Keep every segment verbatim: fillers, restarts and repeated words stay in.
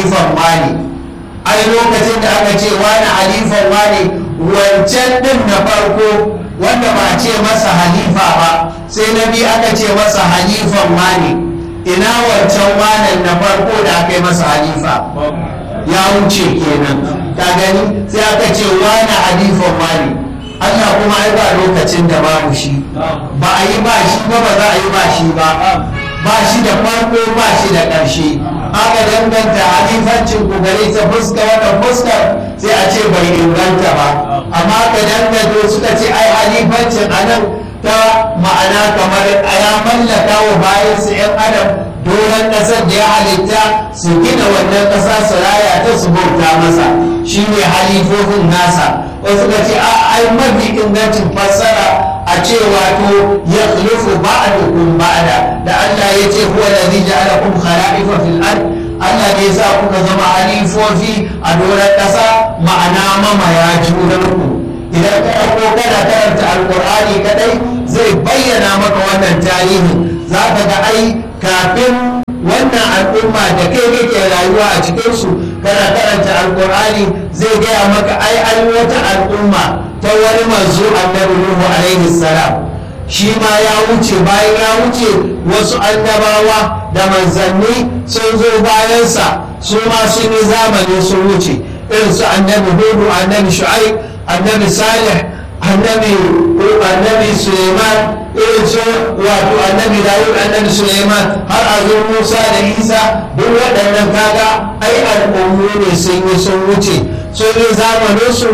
halifan wani, ai lokacin da aka ce wani halifan wani, wancan din na farko wanda ba ce masa halifa ba, sai na biyu aka ce masa halifan wani. Ina wancan wanan na farko da aka yi masa halifa ya wuce kenan, ka gani, sai aka ce wani halifan wani. Allah kuma ai ba lokacin da babu shi, ba a yi ba shi ba, ba za a yi ba shi ba, ba shi da farko ba shi da ƙarshe. Aka danganta halifancin ku gare ta fuska wannan fuskar sai a ce bai inganta ba, amma ka danganta suka ce ai halifancin a nan ta ma'ana kamar ya mallaka wa bayan su 'yan adam doron ƙasar da ya halitta su gina wannan ƙasa su raya ta su bauta masa, shi ne halifofin nasa. Wasu ka ce ai mafi ingancin fassara a ce wato ya khulufu ba'dukum ba'da, da Allah ya ce huwa allazi ja'alakum khala'ifa fil ard, Allah ne yasa kuka zama halifofi a doron ƙasa, ma'ana mamaya junanku. Idan ka ɗauko kana karanta alƙur'ani kadai zai bayyana maka wannan tarihi, za ka ga ai kafin wannan al'umma da kai kake rayuwa a cikinsu kana karanta alƙur'ani zai gaya maka ai an wata al'umma ta wani manzo annabi Nuhu alaihi salam, shi ma ya wuce, bayan ya wuce wasu annabawa da manzanni sun zo bayansa su ma sun yi zamani sun wuce, irin su annabi Hudu, annabi Shu'aib, annabi Salih, annabi annabi Suleiman, irin su wato annabi Dawud, annabi Suleiman, har a zo Musa da Isa. Duk waɗannan kaga ai al'ummu ne sun yi sun wuce, sun yi zamaninsu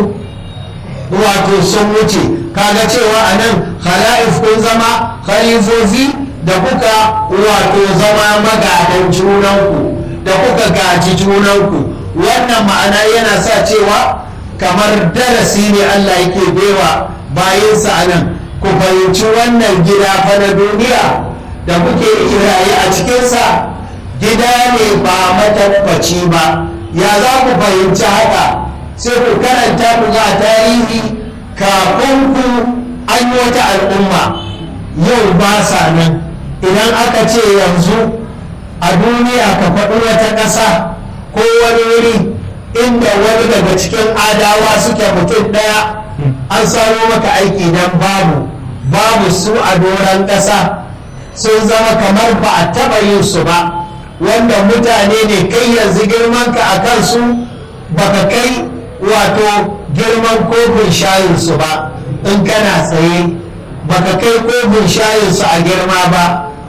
wato sun wuce. Kaga cewa a nan khala'if kun zama khalifofi da kuka wato zama magadan junanku, da kuka gaji junanku. Wannan ma'ana yana sa cewa kamar darasi ne Allah yake baiwa bayansa a nan, ku fahimci wannan gida fa na duniya da kuke raye a cikinsa gida ne ba matabbaci ba. Ya za ku fahimci haka? sai ku karanta ku ga tarihi kafin ku an yi wata al'umma yau ba sa nan. Idan aka ce yanzu a duniya ka faɗi wata ƙasa ko wani wuri inda wani daga cikin adawa suke mutum ɗaya, an samo maka aiki don babu babu su a doron ƙasa, sun zama kamar ba a taɓa yin su ba, wanda mutane ne kai yanzu girmanka a kansu baka kai wato girman kofin shayinsu ba. In kana tsaye baka kai kofin shayinsu a girma ba,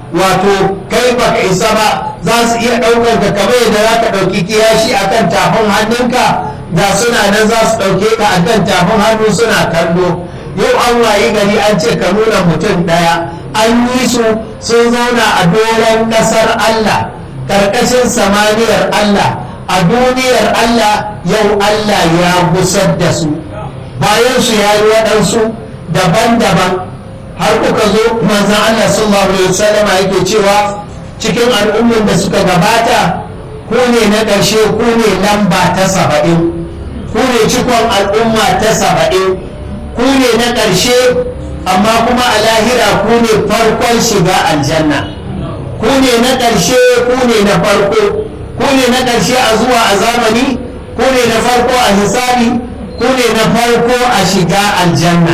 wato kai baka isa ba. Za su iya ɗaukar ka kamar yadda za ka ɗauki kiyashi a kan tafin hannunka, da suna nan za su ɗauke ka a kan tafin hannu suna kallo. Yau an wayi gari an ce ka nuna mutum ɗaya, an yi su sun zauna a doron ƙasar Allah, ƙarƙashin samaniyar Allah, a duniyar Allah. Yau Allah ya gusar da su, bayan su ya yi waɗansu daban-daban, har kuka zo manzan Allah sallallahu alaihi wasallam yake cewa cikin al'ummin da suka gabata ku ne na ƙarshe, ku ne lamba ta saba'in, ku ne cikon al'umma ta saba'in, ku ne na ƙarshe, amma kuma a lahira ku ne farkon shiga aljanna. Ku ne na ƙarshe, ku ne na farko, ku ne na ƙarshe a zuwa a zamani, ku ne na farko a hisabi, ku ne na farko a shiga aljanna.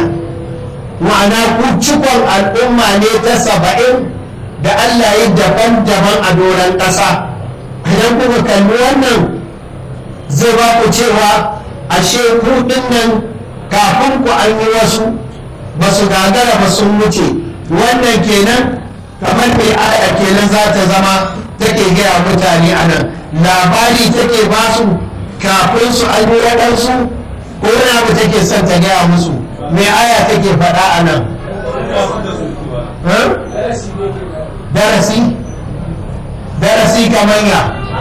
Ma'ana ku cikon al'umma ne ta saba'in da Allah ya daban-daban a doron ƙasa. Idan kuka kalli wannan zai ba ku cewa ashe ku nan kafin ku an yi wasu ba su gagara ba sun wuce. Wannan kenan kamar mai aya kenan za ta zama take gaya mutane a nan, labari take ba su kafin su an yi waɗansu, ko wani abu take son ta gaya musu. Mai aya take faɗa a nan? Darasi? Darasi kamar ya?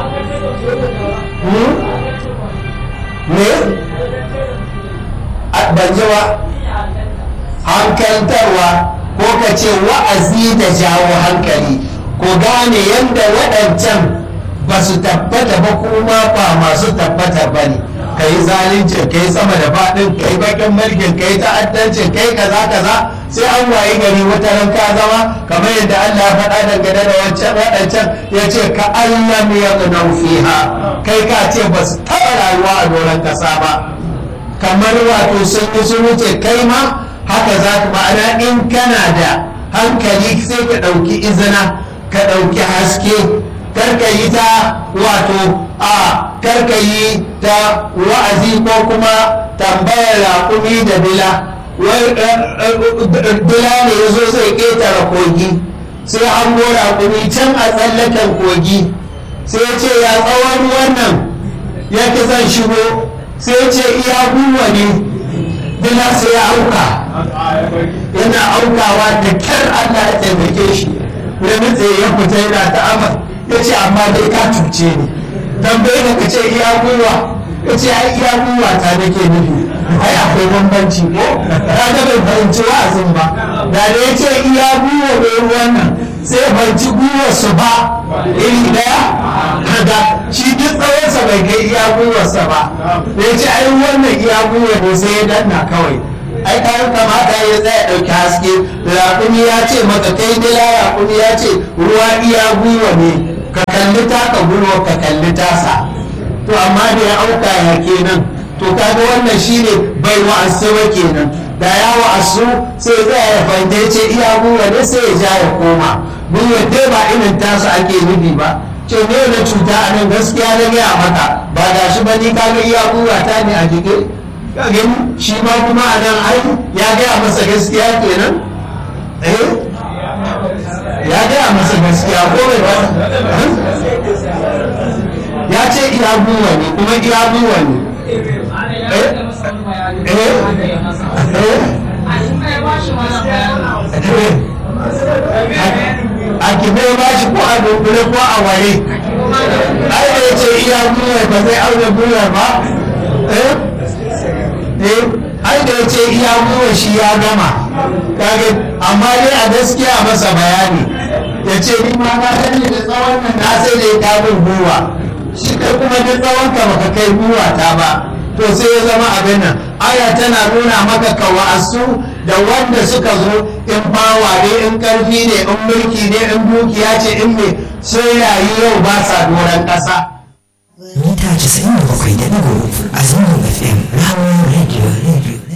Ne? Ban ji ba? Hankaltarwa ko ka ce wa'azi da jawo hankali, ko gane yadda waɗancan ba su tabbata ba kuma ba masu tabbata ba ne. ka yi zalincin, ka yi sama da faɗin, ka yi bakin mulkin, ka yi ta'addancin, ka yi kaza kaza, sai an wayi gari wata ran ka zama kamar yadda Allah ya faɗa dangane da wancan waɗancan ya ce ka allam yaghnau fiha, kai ka ce ba su taɓa rayuwa a doron ƙasa ba, kamar wato sun yi sun wuce. Kai ma haka za ka, ma'ana in kana da hankali sai ka ɗauki izina, ka ɗauki haske, karka yi ta wato a karka yi ta wa'azi ko kuma tambayar raƙumi da dila. Dila ne ya zo zai ƙetare kogi, sai an go raƙumi can a tsallaken kogi, sai ya ce ya tsawon wannan ya ki zan shigo, sai ya ce iya gwiwa ne. Dila sai ya auka, yana aukawa da kyar Allah ya taimake shi, da nutse ya fita yana ta'amar, ya ce amma dai ka cuce ni, tambaye da ka ce iya gwiwa, ya ce ai iya gwiwa ta nake nufi, ai akwai bambanci ko ka ga bai fahimci wa'azin ba, da da ya ce iya gwiwa bai ruwan nan sai ya fahimci gwiwar su ba iri daya, kaga shi duk tsawonsa bai kai iya gwiwarsa ba, da ya ce ai wannan iya gwiwa ne sai ya danna kawai. Ai kayan kamata ya tsaya ɗauki haske, raƙumi ya ce maka kai dila, raƙumi ya ce ruwa iya gwiwa ne, ka kalli taka gwiwa ka kalli tasa, to amma da ya auka ya kenan, to kaga wannan shine bai wa'asu ba kenan. Da ya wa'asu sai tsaya ya fahimta ya ce iya gwiwa ne sai ya ja ya koma, gwiwa dai ba irin tasa ake nufi ba. Ce ne na cuta a nan gaskiya na gaya maka, ba da shi ba ni kaga iya gwiwa ta ne a jike, gani shi ma kuma a nan ai ya gaya masa gaskiya kenan, eh ya gaya masa gaskiya ko bai ba, ya ce iya gwiwa ne kuma iya gwiwa ne, eh a kime ba shi ko a dunkule ko a ware, ai da ya ce iya gwiwa ba zai aure gwiwa ba, eh ai da ya ce iya gwiwa shi ya gama, kage amma dai a gaskiya masa bayani ya ce ni ma na gani da tsawon nan na sai da ya kabin gwiwa, shi kai kuma da tsawon ka baka kai gwiwa ta ba, to sai ya zama abin nan. Aya tana nuna maka ka wa'asu da wanda suka zo, in bawa ne, in karfi ne, in mulki ne, in dukiya ce, in me sai rayu yau ba sa doron ƙasa. Mita casa'in da bakwai da ɗigo a zangon F M, Rahama Radio Radio.